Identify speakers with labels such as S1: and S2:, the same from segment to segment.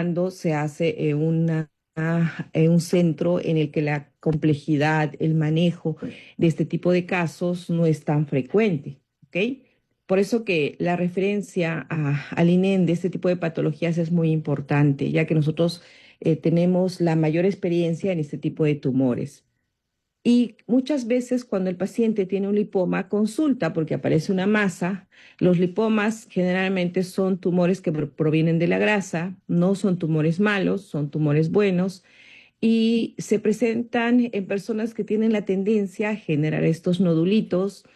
S1: cuando se hace en un centro en el que la complejidad, el manejo de este tipo de casos no es tan frecuente, ¿ok? Por eso que la referencia al INEN de este tipo de patologías es muy importante, ya que nosotros tenemos la mayor experiencia en este tipo de tumores. Y muchas veces cuando el paciente tiene un lipoma, consulta porque aparece una masa. Los lipomas generalmente son tumores que provienen de la grasa, no son tumores malos, son tumores buenos y se presentan en personas que tienen la tendencia a generar estos nodulitos,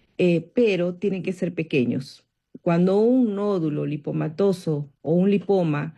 S1: pero tienen que ser pequeños. Cuando un nódulo lipomatoso o un lipoma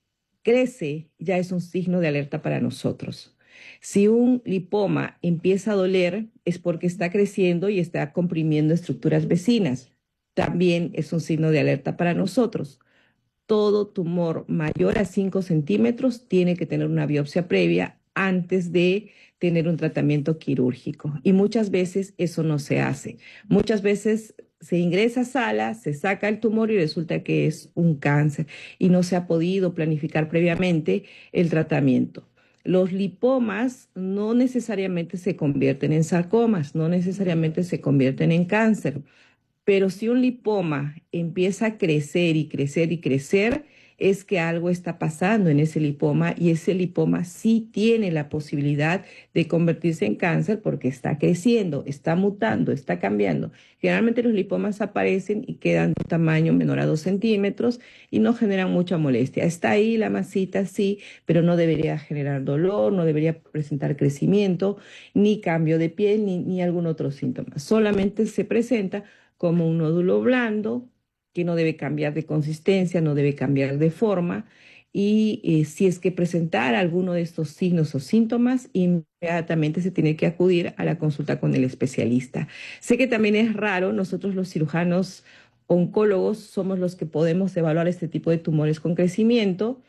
S1: crece, ya es un signo de alerta para nosotros. Si un lipoma empieza a doler, es porque está creciendo y está comprimiendo estructuras vecinas. También es un signo de alerta para nosotros. Todo tumor mayor a 5 centímetros tiene que tener una biopsia previa antes de tener un tratamiento quirúrgico. Y muchas veces eso no se hace. Muchas veces se ingresa a sala, se saca el tumor y resulta que es un cáncer y no se ha podido planificar previamente el tratamiento. Los lipomas no necesariamente se convierten en sarcomas, no necesariamente se convierten en cáncer. Pero si un lipoma empieza a crecer y crecer y crecer, es que algo está pasando en ese lipoma y ese lipoma sí tiene la posibilidad de convertirse en cáncer porque está creciendo, está mutando, está cambiando. Generalmente los lipomas aparecen y quedan de tamaño menor a 2 centímetros y no generan mucha molestia. Está ahí la masita, sí, pero no debería generar dolor, no debería presentar crecimiento, ni cambio de piel, ni algún otro síntoma. Solamente se presenta como un nódulo blando que no debe cambiar de consistencia, no debe cambiar de forma. Y si es que presentara alguno de estos signos o síntomas, inmediatamente se tiene que acudir a la consulta con el especialista. Sé que también es raro, nosotros los cirujanos oncólogos somos los que podemos evaluar este tipo de tumores con crecimiento,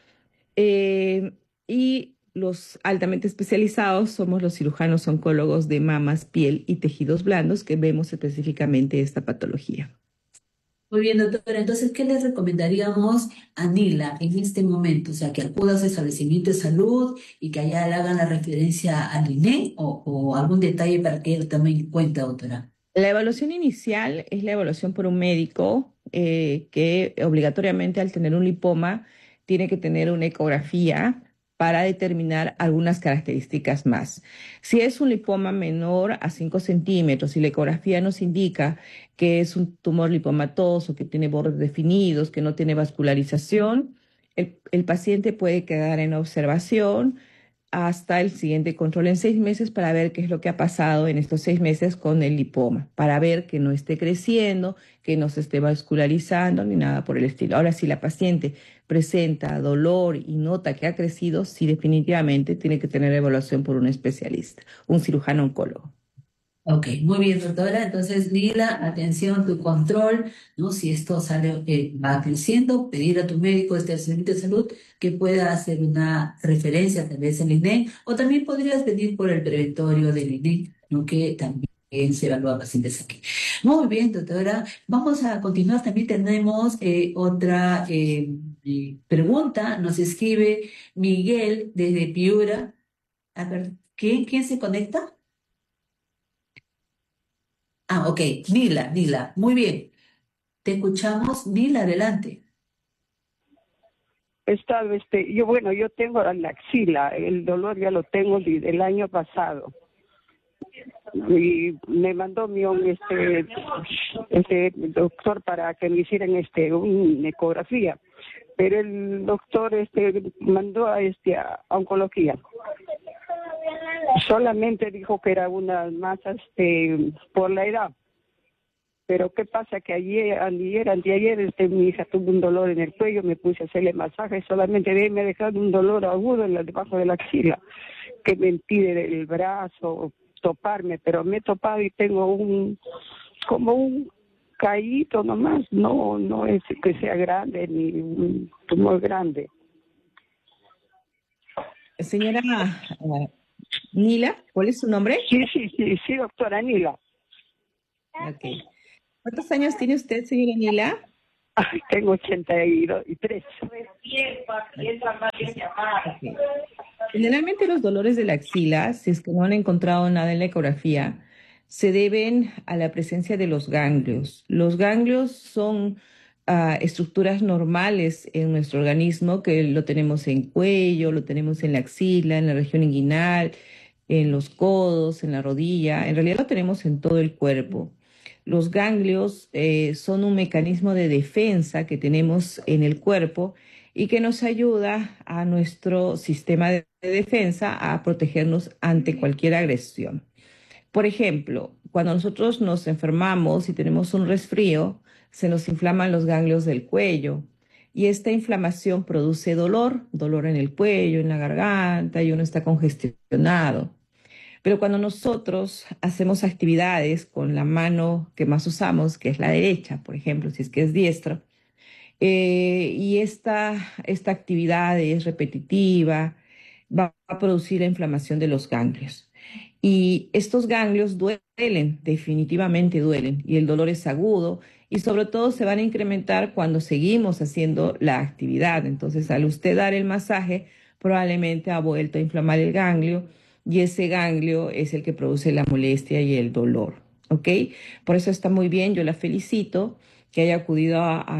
S1: y los altamente especializados somos los cirujanos oncólogos de mamas, piel y tejidos blandos que vemos específicamente esta patología.
S2: Muy bien, doctora. Entonces, ¿qué le recomendaríamos a Nila en este momento? O sea, que acuda a su establecimiento de salud y que allá le hagan la referencia al INE o algún detalle para que ella tome en cuenta, doctora.
S1: La evaluación inicial es la evaluación por un médico que obligatoriamente al tener un lipoma tiene que tener una ecografía para determinar algunas características más. Si es un lipoma menor a 5 centímetros y la ecografía nos indica que es un tumor lipomatoso, que tiene bordes definidos, que no tiene vascularización, el paciente puede quedar en observación hasta el siguiente control en 6 meses para ver qué es lo que ha pasado en estos 6 meses con el lipoma, para ver que no esté creciendo, que no se esté vascularizando ni nada por el estilo. Ahora, si la paciente presenta dolor y nota que ha crecido, sí definitivamente tiene que tener evaluación por un especialista, un cirujano oncólogo.
S2: Ok, muy bien, doctora. Entonces, Nila, atención, tu control, ¿no? Si esto sale, va creciendo, pedir a tu médico de establecimiento de salud que pueda hacer una referencia, tal vez en INE, o también podrías venir por el preventorio del INE, ¿no? Que también se evalúa pacientes aquí. Muy bien, doctora. Vamos a continuar. También tenemos otra pregunta. Nos escribe Miguel desde Piura. A ver, ¿quién se conecta? Ah, ok, Nila, muy bien. Te escuchamos, Nila, adelante.
S3: Yo tengo la axila, el dolor ya lo tengo desde el año pasado. Y me mandó este doctor para que me hicieran una ecografía, pero el doctor mandó a oncología. Solamente dijo que era una masa por la edad. Pero qué pasa que anteayer, mi hija tuvo un dolor en el cuello, me puse a hacerle masaje, solamente de ahí me ha dejado un dolor agudo debajo de la axila, que me impide el brazo toparme, pero me he topado y tengo como un caído nomás, no es que sea grande ni un tumor grande.
S1: Señora Nila, ¿cuál es su nombre?
S3: Sí, doctora Nila.
S1: Ok. ¿Cuántos años tiene usted, señora Nila?
S3: Tengo 83.
S1: Ok. Generalmente los dolores de la axila, si es que no han encontrado nada en la ecografía, se deben a la presencia de los ganglios. Los ganglios son estructuras normales en nuestro organismo, que lo tenemos en cuello, lo tenemos en la axila, en la región inguinal, en los codos, en la rodilla. En realidad lo tenemos en todo el cuerpo. Los ganglios son un mecanismo de defensa que tenemos en el cuerpo y que nos ayuda a nuestro sistema de defensa a protegernos ante cualquier agresión. Por ejemplo, cuando nosotros nos enfermamos y tenemos un resfrío, se nos inflaman los ganglios del cuello y esta inflamación produce dolor, dolor en el cuello, en la garganta y uno está congestionado. Pero cuando nosotros hacemos actividades con la mano que más usamos, que es la derecha, por ejemplo, si es que es diestro, y esta actividad es repetitiva, va a producir la inflamación de los ganglios. Y estos ganglios duelen, definitivamente duelen, y el dolor es agudo, y sobre todo se van a incrementar cuando seguimos haciendo la actividad. Entonces, al usted dar el masaje, probablemente ha vuelto a inflamar el ganglio, y ese ganglio es el que produce la molestia y el dolor. ¿Ok? Por eso está muy bien, yo la felicito que haya acudido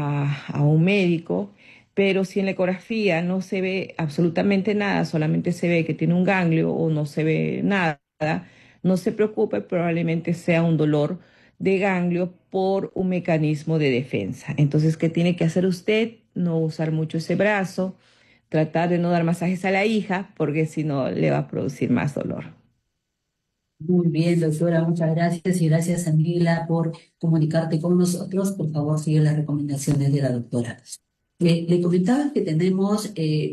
S1: a un médico, pero si en la ecografía no se ve absolutamente nada, solamente se ve que tiene un ganglio o no se ve nada, no se preocupe, probablemente sea un dolor de ganglio por un mecanismo de defensa. Entonces, ¿qué tiene que hacer usted? No usar mucho ese brazo, tratar de no dar masajes a la hija, porque si no le va a producir más dolor.
S2: Muy bien, doctora, muchas gracias y gracias, Anila, por comunicarte con nosotros. Por favor, sigue las recomendaciones de la doctora. Le comentaba que tenemos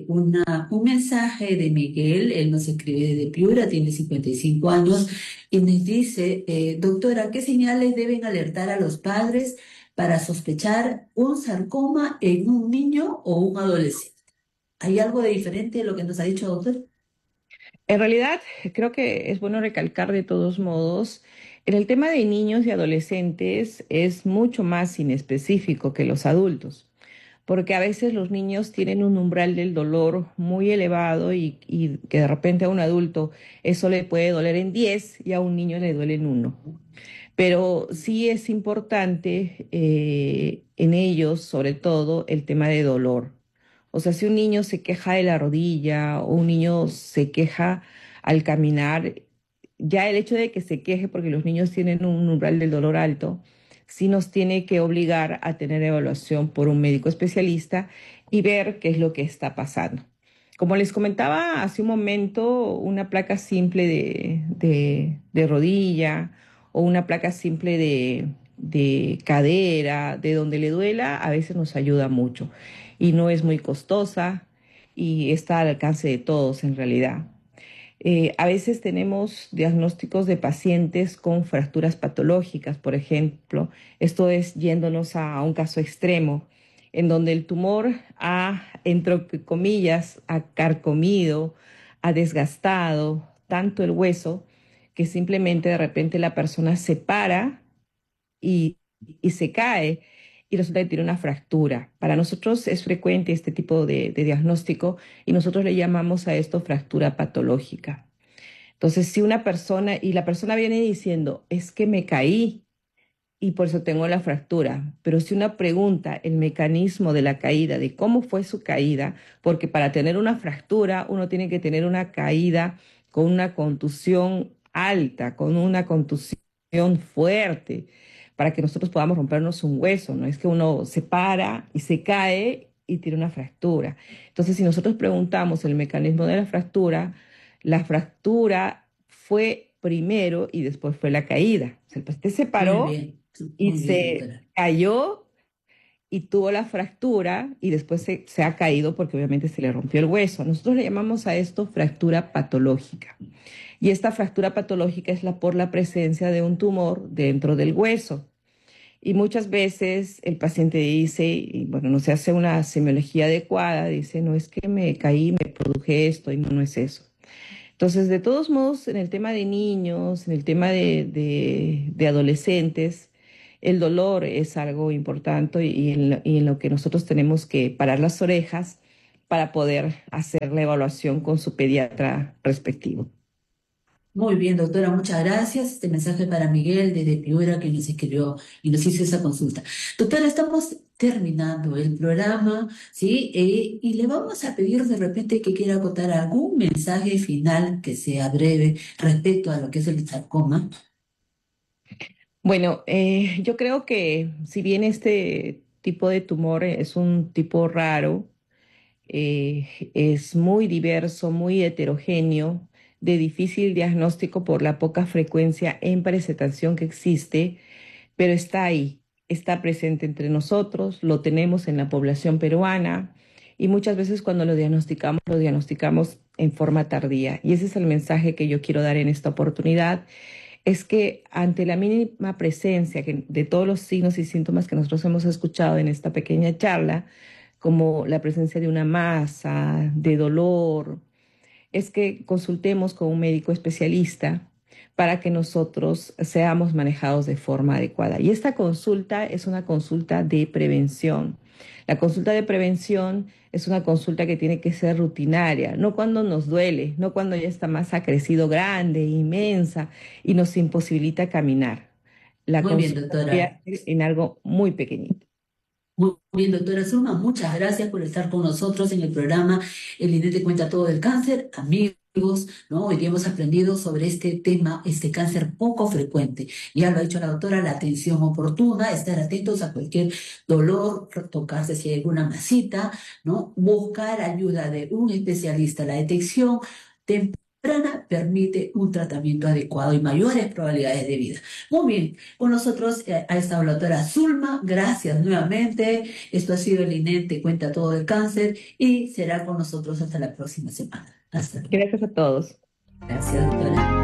S2: un mensaje de Miguel. Él nos escribe desde Piura, tiene 55 años y nos dice, doctora, ¿qué señales deben alertar a los padres para sospechar un sarcoma en un niño o un adolescente? ¿Hay algo de diferente de lo que nos ha dicho, doctor?
S1: En realidad, creo que es bueno recalcar de todos modos, en el tema de niños y adolescentes es mucho más inespecífico que los adultos, porque a veces los niños tienen un umbral del dolor muy elevado y que de repente a un adulto eso le puede doler en 10 y a un niño le duele en uno. Pero sí es importante en ellos, sobre todo, el tema de dolor. O sea, si un niño se queja de la rodilla o un niño se queja al caminar, ya el hecho de que se queje porque los niños tienen un umbral del dolor alto, sí nos tiene que obligar a tener evaluación por un médico especialista y ver qué es lo que está pasando. Como les comentaba hace un momento, una placa simple de rodilla o una placa simple de cadera, de donde le duela, a veces nos ayuda mucho y no es muy costosa y está al alcance de todos en realidad. A veces tenemos diagnósticos de pacientes con fracturas patológicas, por ejemplo. Esto es yéndonos a un caso extremo, en donde el tumor ha, entre comillas, ha carcomido, ha desgastado tanto el hueso que simplemente de repente la persona se para y, y se cae y resulta que tiene una fractura. Para nosotros es frecuente este tipo de diagnóstico y nosotros le llamamos a esto fractura patológica. Entonces, si una persona, y la persona viene diciendo, es que me caí y por eso tengo la fractura, pero si una pregunta el mecanismo de la caída, de cómo fue su caída, porque para tener una fractura uno tiene que tener una caída con una contusión alta, con una contusión fuerte, para que nosotros podamos rompernos un hueso, no es que uno se para y se cae y tiene una fractura. Entonces, si nosotros preguntamos el mecanismo de la fractura fue primero y después fue la caída. O sea, el paciente se
S2: Muy
S1: paró
S2: bien,
S1: y
S2: muy bien,
S1: se
S2: doctora.
S1: cayó y tuvo la fractura y después se ha caído porque obviamente se le rompió el hueso. Nosotros le llamamos a esto fractura patológica. Y esta fractura patológica es por la presencia de un tumor dentro del hueso. Y muchas veces el paciente dice, y bueno, no se hace una semiología adecuada, dice, no es que me caí, me produje esto, y no, no es eso. Entonces, de todos modos, en el tema de niños, en el tema de adolescentes, el dolor es algo importante y en lo que nosotros tenemos que parar las orejas para poder hacer la evaluación con su pediatra respectivo.
S2: Muy bien, doctora, muchas gracias. Este mensaje para Miguel desde Piura que nos escribió y nos hizo esa consulta. Doctora, estamos terminando el programa, ¿sí? Y le vamos a pedir de repente que quiera acotar algún mensaje final que sea breve respecto a lo que es el sarcoma.
S1: Bueno, yo creo que si bien este tipo de tumor es un tipo raro, es muy diverso, muy heterogéneo, de difícil diagnóstico por la poca frecuencia en presentación que existe, pero está ahí, está presente entre nosotros, lo tenemos en la población peruana y muchas veces cuando lo diagnosticamos en forma tardía. Y ese es el mensaje que yo quiero dar en esta oportunidad, es que ante la mínima presencia de todos los signos y síntomas que nosotros hemos escuchado en esta pequeña charla, como la presencia de una masa, de dolor, es que consultemos con un médico especialista para que nosotros seamos manejados de forma adecuada. Y esta consulta es una consulta de prevención. La consulta de prevención es una consulta que tiene que ser rutinaria, no cuando nos duele, no cuando ya esta masa ha crecido grande, inmensa y nos imposibilita caminar. La
S2: Muy bien,
S1: consulta debe
S2: doctora.
S1: ser en algo muy pequeñito.
S2: Muy bien, doctora Zulma, muchas gracias por estar con nosotros en el programa El INE te cuenta todo del cáncer. Amigos, ¿no? Hoy día hemos aprendido sobre este tema, este cáncer poco frecuente. Ya lo ha dicho la doctora, la atención oportuna, estar atentos a cualquier dolor, tocarse si hay alguna masita, ¿no? Buscar ayuda de un especialista. La detección temprana permite un tratamiento adecuado y mayores probabilidades de vida. Muy bien. Con nosotros ha estado la doctora Zulma, gracias nuevamente. Esto ha sido el INE Te cuenta todo del cáncer y será con nosotros hasta la próxima semana. Hasta luego.
S1: Gracias a todos.
S2: Gracias, doctora.